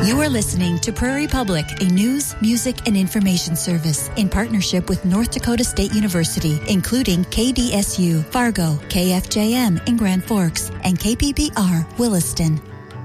You are listening to Prairie Public, a news, music, and information service in partnership with North Dakota State University, including KDSU, Fargo, KFJM in Grand Forks, and KPBR, Williston.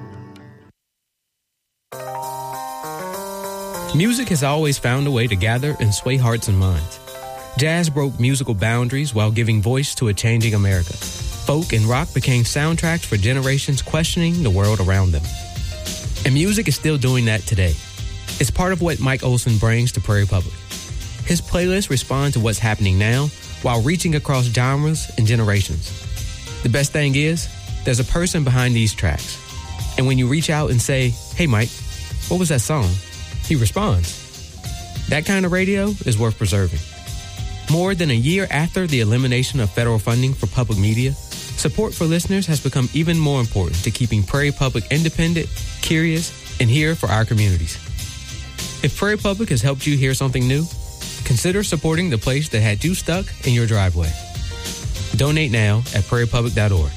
Music has always found a way to gather and sway hearts and minds. Jazz broke musical boundaries while giving voice to a changing America. Folk and rock became soundtracks for generations questioning the world around them. And music is still doing that today. It's part of what Mike Olson brings to Prairie Public. His playlists respond to what's happening now while reaching across genres and generations. The best thing is, there's a person behind these tracks. And when you reach out and say, "Hey Mike, what was that song?" he responds. That kind of radio is worth preserving. More than a year after the elimination of federal funding for public media, support for listeners has become even more important to keeping Prairie Public independent, curious, and here for our communities. If Prairie Public has helped you hear something new, consider supporting the place that had you stuck in your driveway. Donate now at prairiepublic.org.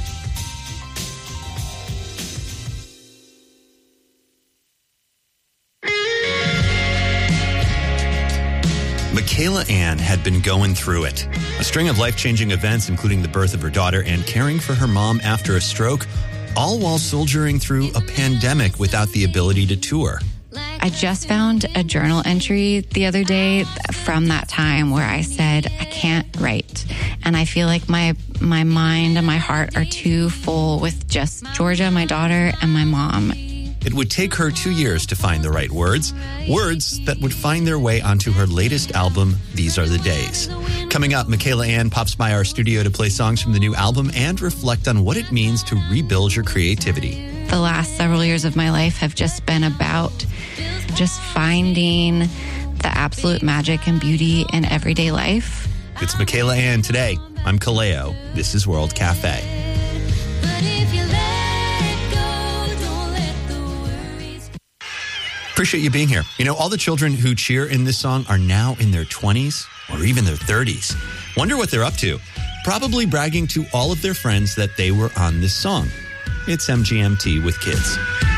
Michaela Ann had been going through it. A string of life-changing events, including the birth of her daughter and caring for her mom after a stroke, all while soldiering through a pandemic without the ability to tour. I just found a journal entry the other day from that time where I said, I can't write. And I feel like my mind and my heart are too full with just Georgia, my daughter, and my mom. It would take her 2 years to find the right words that would find their way onto her latest album, These Are the Days. Coming up, Michaela Ann pops by our studio to play songs from the new album and reflect on what it means to rebuild your creativity. The last several years of my life have just been about just finding the absolute magic and beauty in everyday life. It's Michaela Ann today. I'm Kaleo. This is World Cafe. Appreciate you being here. You know, all the children who cheer in this song are now in their 20s or even their 30s. Wonder what they're up to. Probably bragging to all of their friends that they were on this song. It's MGMT with kids.